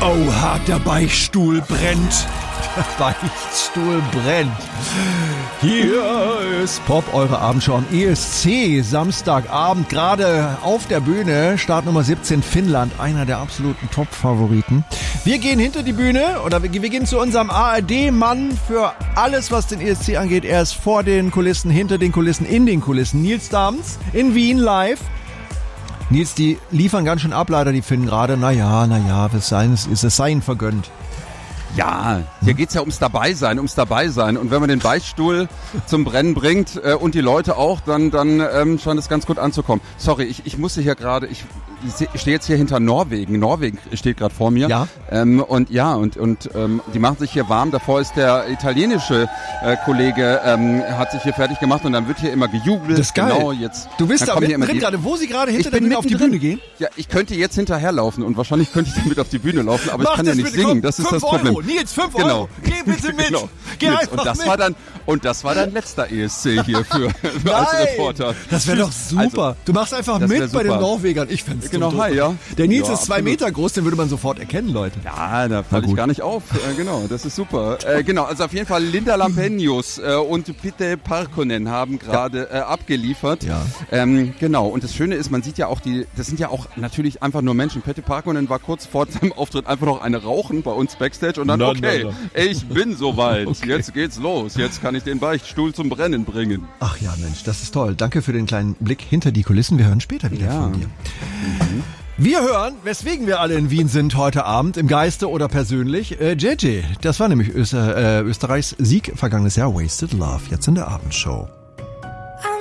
Oha, der Beichtstuhl brennt. Der Beichtstuhl brennt. Hier ist Pop, eure Abendshow am ESC. Samstagabend, gerade auf der Bühne. Start Nummer 17, Finnland. Einer der absoluten Top-Favoriten. Wir gehen hinter die Bühne oder wir gehen zu unserem ARD-Mann für alles, was den ESC angeht. Er ist vor den Kulissen, hinter den Kulissen, in den Kulissen. Nils Dahms in Wien live. Nils, die liefern ganz schön ab, leider, die Finnen gerade. Naja, es sei ihnen vergönnt. Ja, hier geht's ja ums Dabeisein. Und wenn man den Beichtstuhl zum Brennen bringt und die Leute auch, dann scheint es ganz gut anzukommen. Sorry, ich musste hier gerade, ich stehe jetzt hier hinter Norwegen. Norwegen steht gerade vor mir. Ja. Und die machen sich hier warm. Davor ist der italienische Kollege, hat sich hier fertig gemacht und dann wird hier immer gejubelt. Das ist geil. Genau, jetzt. Du bist da mittendrin gerade, wo sie gerade hinter der Bühne auf die Bühne gehen? Ja, ich könnte jetzt hinterherlaufen und wahrscheinlich könnte ich damit auf die Bühne laufen, aber ich kann ja nicht singen. Das ist das Problem. Nils, 5 Genau. Euro. Geh bitte mit. Genau. Geh einfach Und das war dann letzter ESC hier für als Reporter. Das wäre doch super. Also, du machst einfach mit bei den Norwegern. Ich fänd's genau, hi, ja. Der Nils ist 2 Meter groß, den würde man sofort erkennen, Leute. Ja, da falle ich gar nicht auf. Genau, das ist super. Genau, also auf jeden Fall Linda Lampenius und Pete Parkkonen haben gerade abgeliefert. Ja. Genau, und das Schöne ist, man sieht ja auch das sind ja auch natürlich einfach nur Menschen. Pete Parkkonen war kurz vor seinem Auftritt einfach noch eine rauchen bei uns Backstage und dann, ich bin soweit. Okay. Jetzt geht's los. Jetzt kann ich den Beichtstuhl zum Brennen bringen. Ach ja, Mensch, das ist toll. Danke für den kleinen Blick hinter die Kulissen. Wir hören später wieder von dir. Mhm. Wir hören, weswegen wir alle in Wien sind heute Abend, im Geiste oder persönlich, JJ. Das war nämlich Österreichs Sieg vergangenes Jahr, Wasted Love, jetzt in der Abendshow.